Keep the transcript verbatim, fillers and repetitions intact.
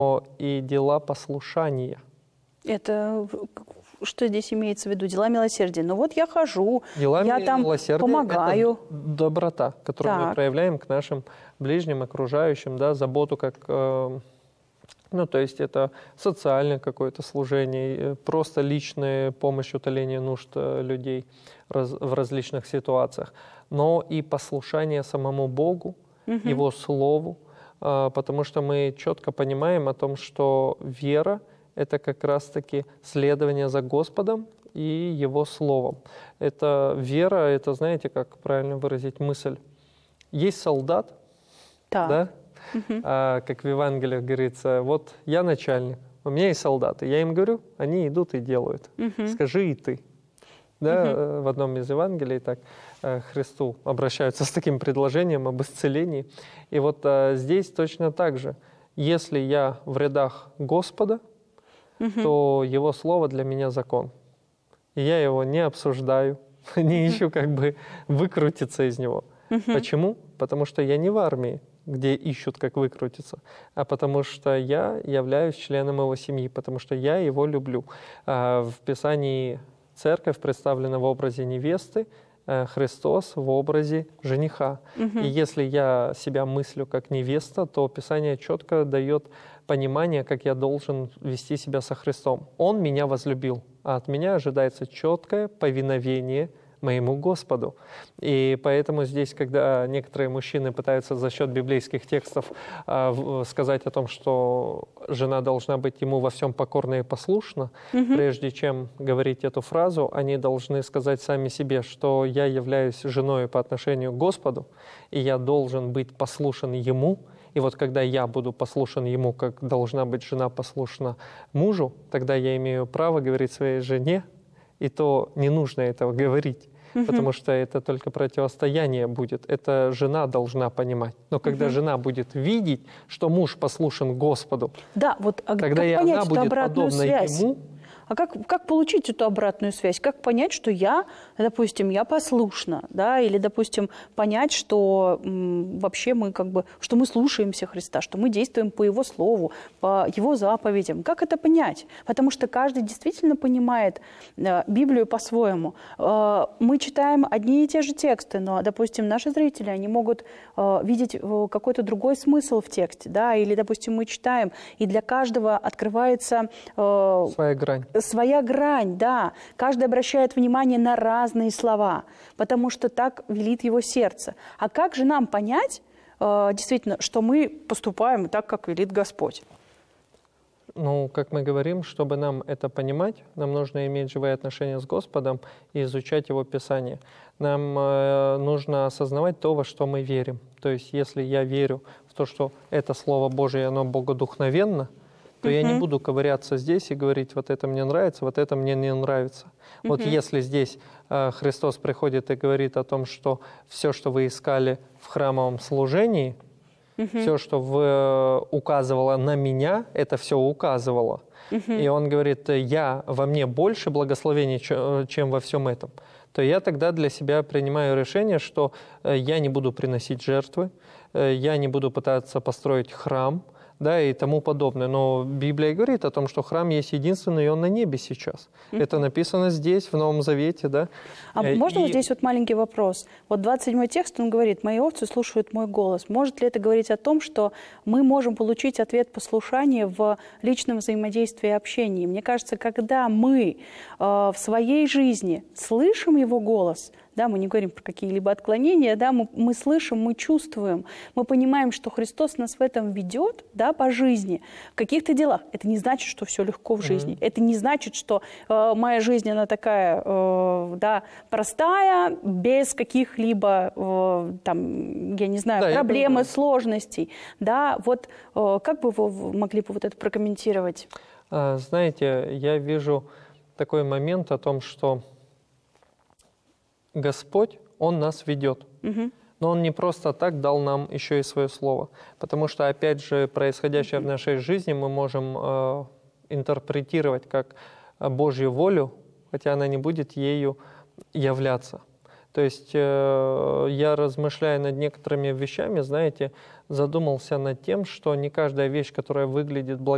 и дела послушания. Это что здесь имеется в виду? Дела милосердия. Ну вот я хожу, Дела я там помогаю. Это доброта, которую Так. мы проявляем к нашим ближним, окружающим, да, заботу как... Э, ну, то есть это социальное какое-то служение, просто личная помощь, утоление нужд людей раз, в различных ситуациях, но и послушание самому Богу, угу. Его Слову, э, потому что мы четко понимаем о том, что вера — это как раз-таки следование за Господом и Его Словом. Это вера, это, знаете, как правильно выразить мысль? Есть солдат, так. да? Угу. А, как в Евангелиях говорится, вот я начальник, у меня есть солдаты, я им говорю, они идут и делают. Угу. Скажи и ты. Да, угу. В одном из Евангелий так Христу обращаются с таким предложением об исцелении. И вот а, здесь точно так же. Если я в рядах Господа, угу. то Его Слово для меня закон. И я его не обсуждаю, не ищу как бы выкрутиться из него. Угу. Почему? Потому что я не в армии, где ищут, как выкрутиться, а потому что я являюсь членом его семьи, потому что я его люблю. В Писании церковь представлена в образе невесты, Христос в образе жениха. Угу. И если я себя мыслю как невеста, то Писание четко дает понимание, как я должен вести себя со Христом. Он меня возлюбил, а от меня ожидается четкое повиновение моему Господу. И поэтому здесь, когда некоторые мужчины пытаются за счет библейских текстов э, сказать о том, что жена должна быть ему во всем покорна и послушна, угу. прежде чем говорить эту фразу, они должны сказать сами себе, что я являюсь женой по отношению к Господу, и я должен быть послушен Ему. И вот когда я буду послушен Ему, как должна быть жена послушна мужу, тогда я имею право говорить своей жене, и то не нужно этого говорить, угу. потому что это только противостояние будет. Это жена должна понимать. Но когда угу. жена будет видеть, что муж послушен Господу, да, вот, а тогда и она будет подобна связь? Ему. А как, как получить эту обратную связь? Как понять, что я, допустим, я послушна, да, или, допустим, понять, что м, вообще мы как бы, что мы слушаемся Христа, что мы действуем по Его Слову, по Его заповедям. Как это понять? Потому что каждый действительно понимает э, Библию по-своему. Э, мы читаем одни и те же тексты, но, допустим, наши зрители, они могут э, видеть э, какой-то другой смысл в тексте, да, или, допустим, мы читаем, и для каждого открывается... Э, своя грань. Своя грань, да. Каждый обращает внимание на разные слова, потому что так велит его сердце. А как же нам понять, э, действительно, что мы поступаем так, как велит Господь? Ну, как мы говорим, чтобы нам это понимать, нам нужно иметь живые отношения с Господом и изучать Его Писание. Нам э, нужно осознавать то, во что мы верим. То есть, если я верю в то, что это Слово Божие, оно богодухновенно, то uh-huh. я не буду ковыряться здесь и говорить, вот это мне нравится, вот это мне не нравится. Uh-huh. Вот если здесь э, Христос приходит и говорит о том, что все, что вы искали в храмовом служении, uh-huh. все, что вы, э, указывало на меня, это все указывало. Uh-huh. И Он говорит, я во мне больше благословений, чем во всем этом. То я тогда для себя принимаю решение, что э, я не буду приносить жертвы, э, я не буду пытаться построить храм, да, и тому подобное. Но Библия говорит о том, что храм есть единственный, и он на небе сейчас. Mm-hmm. Это написано здесь, в Новом Завете, да. А и... можно вот здесь вот маленький вопрос? Вот двадцать седьмой текст, он говорит, «Мои овцы слушают мой голос». Может ли это говорить о том, что мы можем получить ответ послушания в личном взаимодействии и общении? Мне кажется, когда мы э, в своей жизни слышим его голос, да, мы не говорим про какие-либо отклонения, да, мы, мы слышим, мы чувствуем, мы понимаем, что Христос нас в этом ведет, да, по жизни, в каких-то делах. Это не значит, что все легко в жизни. Mm-hmm. Это не значит, что э, моя жизнь, она такая, э, да, простая, без каких-либо, э, там, я не знаю, да, проблем и сложностей. Да, вот э, как бы вы могли бы вот это прокомментировать? А, знаете, я вижу такой момент о том, что Господь, Он нас ведет. Угу. Но Он не просто так дал нам еще и свое слово. Потому что, опять же, происходящее угу. в нашей жизни мы можем э, интерпретировать как Божью волю, хотя она не будет ею являться. То есть э, я, размышляя над некоторыми вещами, знаете, задумался над тем, что не каждая вещь, которая выглядит благословенной,